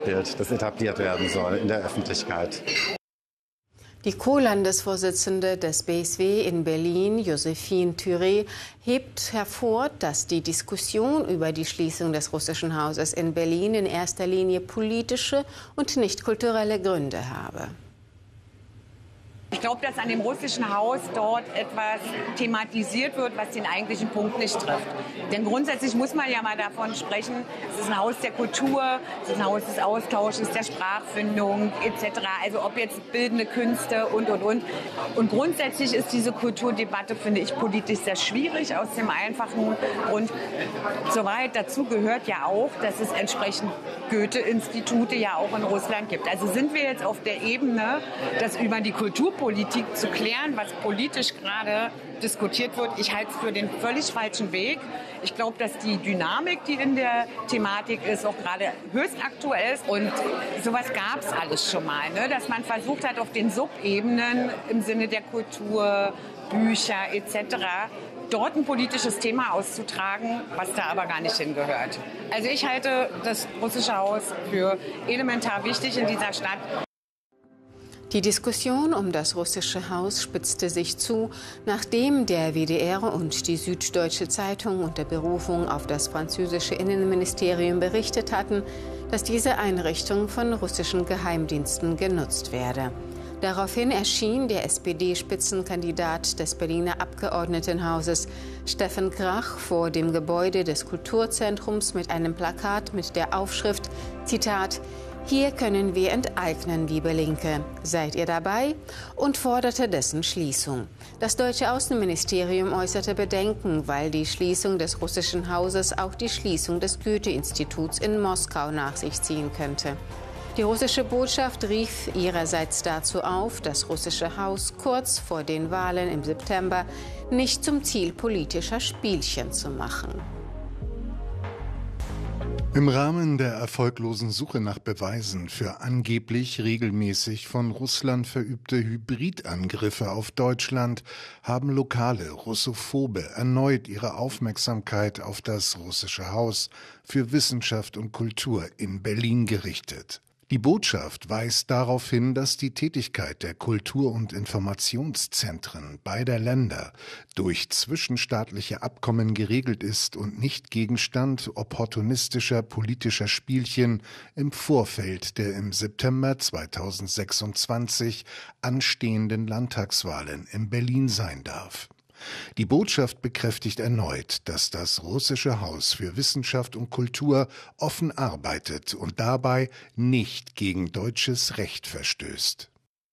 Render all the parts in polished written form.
das etabliert werden soll in der Öffentlichkeit. Die Co-Landesvorsitzende des BSW in Berlin, Josephine Thüré, hebt hervor, dass die Diskussion über die Schließung des Russischen Hauses in Berlin in erster Linie politische und nicht kulturelle Gründe habe. Ich glaube, dass an dem Russischen Haus dort etwas thematisiert wird, was den eigentlichen Punkt nicht trifft. Denn grundsätzlich muss man ja mal davon sprechen, es ist ein Haus der Kultur, es ist ein Haus des Austausches, der Sprachfindung etc. Also ob jetzt bildende Künste und. Und grundsätzlich ist diese Kulturdebatte, finde ich, politisch sehr schwierig, aus dem einfachen Grund. Soweit dazu gehört ja auch, dass es entsprechend Goethe-Institute ja auch in Russland gibt. Also sind wir jetzt auf der Ebene, dass über die Kulturpolitik zu klären, was politisch gerade diskutiert wird. Ich halte es für den völlig falschen Weg. Ich glaube, dass die Dynamik, die in der Thematik ist, auch gerade höchst aktuell ist. Und sowas gab es alles schon mal, ne? Dass man versucht hat, auf den Subebenen im Sinne der Kultur, Bücher etc. dort ein politisches Thema auszutragen, was da aber gar nicht hingehört. Also ich halte das Russische Haus für elementar wichtig in dieser Stadt. Die Diskussion um das Russische Haus spitzte sich zu, nachdem der WDR und die Süddeutsche Zeitung unter Berufung auf das französische Innenministerium berichtet hatten, dass diese Einrichtung von russischen Geheimdiensten genutzt werde. Daraufhin erschien der SPD-Spitzenkandidat des Berliner Abgeordnetenhauses Steffen Krach vor dem Gebäude des Kulturzentrums mit einem Plakat mit der Aufschrift, Zitat, Hier können wir enteignen, liebe Linke. Seid ihr dabei? Und forderte dessen Schließung. Das deutsche Außenministerium äußerte Bedenken, weil die Schließung des Russischen Hauses auch die Schließung des Goethe-Instituts in Moskau nach sich ziehen könnte. Die russische Botschaft rief ihrerseits dazu auf, das Russische Haus kurz vor den Wahlen im September nicht zum Ziel politischer Spielchen zu machen. Im Rahmen der erfolglosen Suche nach Beweisen für angeblich regelmäßig von Russland verübte Hybridangriffe auf Deutschland haben lokale Russophobe erneut ihre Aufmerksamkeit auf das Russische Haus für Wissenschaft und Kultur in Berlin gerichtet. Die Botschaft weist darauf hin, dass die Tätigkeit der Kultur- und Informationszentren beider Länder durch zwischenstaatliche Abkommen geregelt ist und nicht Gegenstand opportunistischer politischer Spielchen im Vorfeld der im September 2026 anstehenden Landtagswahlen in Berlin sein darf. Die Botschaft bekräftigt erneut, dass das Russische Haus für Wissenschaft und Kultur offen arbeitet und dabei nicht gegen deutsches Recht verstößt.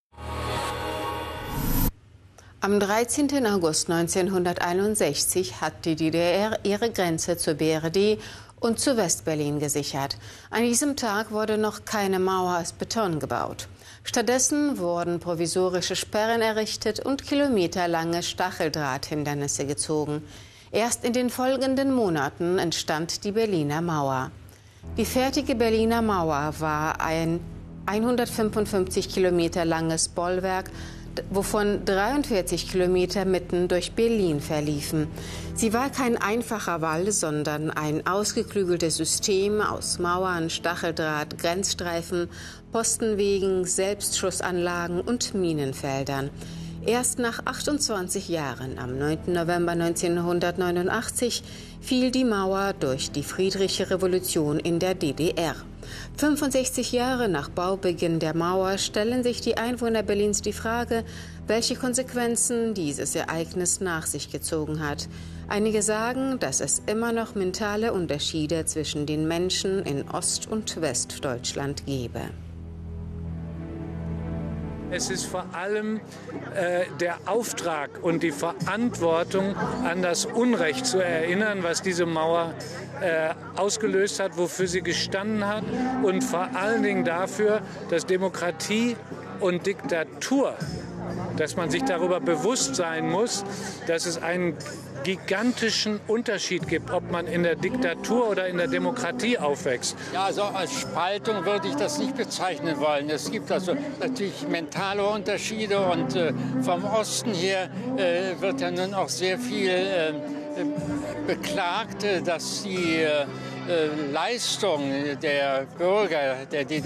Am 13. August 1961 hat die DDR ihre Grenze zur BRD und zu Westberlin gesichert. An diesem Tag wurde noch keine Mauer aus Beton gebaut. Stattdessen wurden provisorische Sperren errichtet und kilometerlange Stacheldrahthindernisse gezogen. Erst in den folgenden Monaten entstand die Berliner Mauer. Die fertige Berliner Mauer war ein 155 Kilometer langes Bollwerk, wovon 43 Kilometer mitten durch Berlin verliefen. Sie war kein einfacher Wall, sondern ein ausgeklügeltes System aus Mauern, Stacheldraht, Grenzstreifen, Postenwegen, Selbstschussanlagen und Minenfeldern. Erst nach 28 Jahren, am 9. November 1989, fiel die Mauer durch die Friedliche Revolution in der DDR. 65 Jahre nach Baubeginn der Mauer stellen sich die Einwohner Berlins die Frage, welche Konsequenzen dieses Ereignis nach sich gezogen hat. Einige sagen, dass es immer noch mentale Unterschiede zwischen den Menschen in Ost- und Westdeutschland gebe. Es ist vor allem der Auftrag und die Verantwortung, an das Unrecht zu erinnern, was diese Mauer ausgelöst hat, wofür sie gestanden hat und vor allen Dingen dafür, dass Demokratie und Diktatur, dass man sich darüber bewusst sein muss, dass es einen gigantischen Unterschied gibt, ob man in der Diktatur oder in der Demokratie aufwächst. Ja, also als Spaltung würde ich das nicht bezeichnen wollen. Es gibt also natürlich mentale Unterschiede und vom Osten her wird ja nun auch sehr viel beklagt, dass die Leistung der Bürger der DDR